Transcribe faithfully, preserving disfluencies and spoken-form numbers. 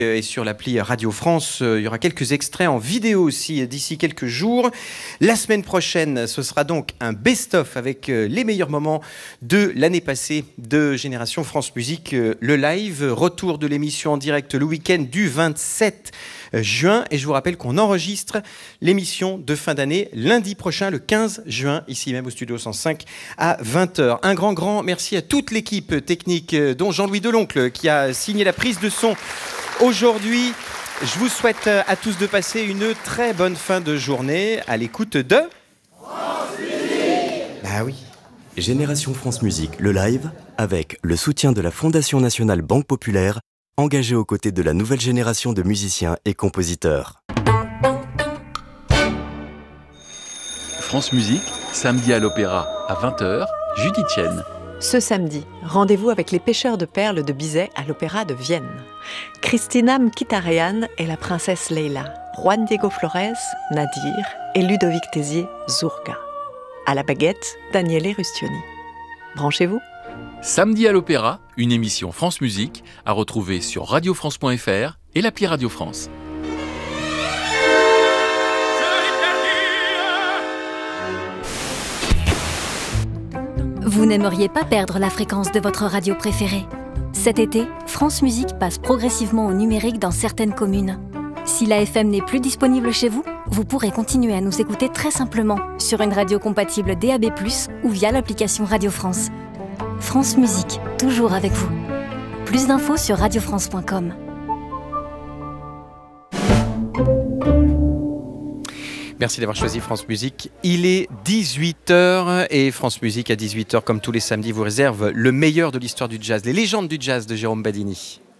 et sur l'appli Radio France. Il y aura quelques extraits en vidéo aussi d'ici quelques jours. La semaine prochaine, ce sera donc un best-of avec les meilleurs moments de l'année passée de Génération France Musique, le live. Retour de l'émission en direct le week-end du vingt-sept juin. Et je vous rappelle qu'on enregistre l'émission de fin d'année lundi prochain, le quinze juin, ici même au Studio cent cinq à vingt heures. Un grand, grand merci à toute l'équipe technique, dont Jean-Louis Deloncle qui a signé la prise de son aujourd'hui. Je vous souhaite à tous de passer une très bonne fin de journée à l'écoute de France Musique. Ah oui. Génération France Musique, le live, avec le soutien de la Fondation Nationale Banque Populaire, engagée aux côtés de la nouvelle génération de musiciens et compositeurs. France Musique, samedi à l'Opéra, à vingt heures, Judith Chen. Ce samedi, rendez-vous avec les pêcheurs de perles de Bizet à l'Opéra de Vienne. Christina Mkhitaryan est la princesse Leila, Juan Diego Flores, Nadir et Ludovic Tézier, Zourga. À la baguette, Daniele Rustioni. Branchez-vous. Samedi à l'Opéra, une émission France Musique à retrouver sur radiofrance point f r et l'appli Radio France. Vous n'aimeriez pas perdre la fréquence de votre radio préférée ? Cet été, France Musique passe progressivement au numérique dans certaines communes. Si la F M n'est plus disponible chez vous, vous pourrez continuer à nous écouter très simplement sur une radio compatible D A B plus, ou via l'application Radio France. France Musique, toujours avec vous. Plus d'infos sur radio france point com. Merci d'avoir choisi France Musique. Il est dix-huit heures et France Musique à dix-huit heures, comme tous les samedis, vous réserve le meilleur de l'histoire du jazz, les légendes du jazz de Jérôme Badini.